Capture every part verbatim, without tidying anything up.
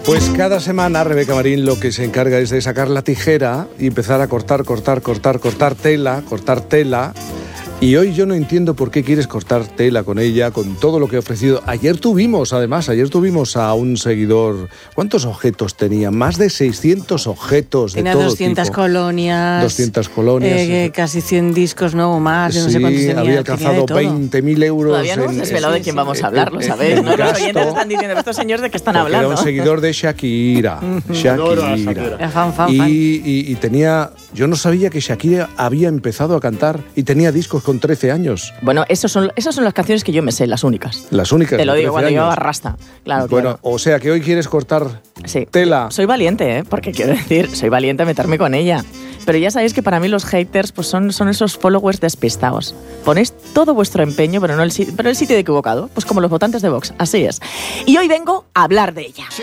Pues cada semana Rebeca Marín lo que se encarga es de sacar la tijera y empezar a cortar, cortar, cortar, cortar tela, cortar tela. Y hoy yo no entiendo por qué quieres cortar tela con ella, con todo lo que ha ofrecido. Ayer tuvimos, además, ayer tuvimos a un seguidor. ¿Cuántos objetos tenía? Más de seiscientos objetos de tenía todo doscientas tipo. colonias. doscientas colonias. Eh, casi cien discos, no, o más. Sí, Yo no sé cuántos tenía. había alcanzado veinte mil euros. Todavía no hemos desvelado de quién vamos a hablar, lo sabéis, ¿no? Los oyentes están diciendo, estos señores de qué están hablando. Era un seguidor de Shakira. Shakira. Fan, fan, y, fan. y, y tenía... Yo no sabía que Shakira había empezado a cantar y tenía discos con trece años. Bueno, esos son, esas son las canciones que yo me sé, las únicas. Las únicas. Te lo digo, cuando años. llevaba rasta. Claro, Bueno, claro. o sea que hoy quieres cortar Sí. tela. Soy valiente, ¿eh? Porque quiero decir, soy valiente a meterme con ella. Pero ya sabéis que para mí los haters pues son, son esos followers despistados. Ponéis todo vuestro empeño, pero no el, pero el sitio equivocado. Pues como los votantes de Vox, así es. Y hoy vengo a hablar de ella.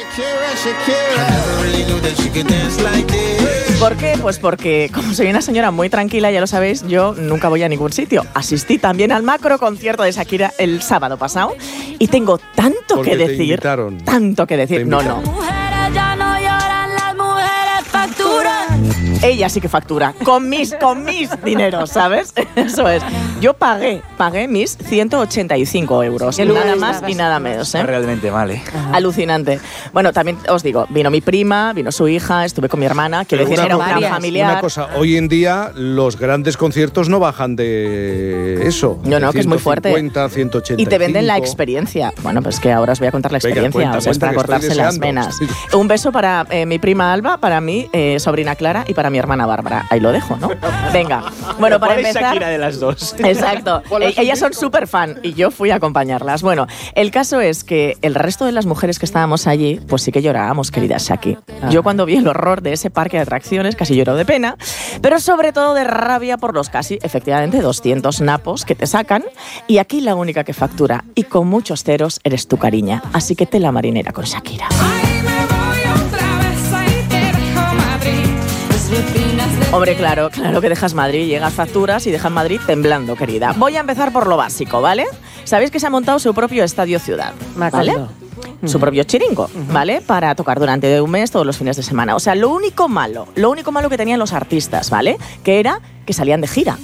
¿Por qué? Pues porque, como soy una señora muy tranquila, ya lo sabéis, yo nunca voy a ningún sitio. Asistí también al macro concierto de Shakira el sábado pasado y tengo tanto Porque que te decir. invitaron. Tanto que decir. Te No, invitaron. no. Mujeres ya no lloran, las mujeres facturan. Ella sí que factura, con mis, con mis dineros, ¿sabes? Eso es. Yo pagué, pagué mis ciento ochenta y cinco euros, ¿Qué nada lugar más estabas? y nada menos, Está ¿eh? realmente mal, ¿eh? Alucinante. Bueno, también os digo, vino mi prima, vino su hija, estuve con mi hermana, quiero Pero decir, era un cosa- gran varias. familiar. Una cosa, hoy en día los grandes conciertos no bajan de eso. No, no, de que es muy fuerte. ciento cincuenta, ciento ochenta y cinco. Y te venden la experiencia. Bueno, pues que ahora os voy a contar la Venga, experiencia, cuenta, o sea, es cuenta, para que estoy cortarse las deseando. venas. Un beso para eh, mi prima Alba, para mi eh, sobrina Clara y para mi hermana Bárbara. Ahí lo dejo, ¿no? Venga. Bueno, para ¿Cuál es empezar... Shakira de las dos? Exacto. E- Ellas son súper fan y yo fui a acompañarlas. Bueno, el caso es que el resto de las mujeres que estábamos allí, pues sí que llorábamos, querida Shaki. Yo cuando vi el horror de ese parque de atracciones casi lloró de pena, pero sobre todo de rabia por los casi, efectivamente, doscientos napos que te sacan. Y aquí la única que factura, y con muchos ceros, eres tu cariña. Así que tela marinera con Shakira. Hombre, claro, claro que dejas Madrid, llegas facturas y dejas Madrid temblando, querida. Voy a empezar por lo básico, ¿vale? Sabéis que se ha montado su propio estadio ciudad, Me ¿vale? acuerdo. Su propio chiringo, ¿vale? Para tocar durante un mes todos los fines de semana. O sea, lo único malo, lo único malo que tenían los artistas, ¿vale? Que era que salían de gira.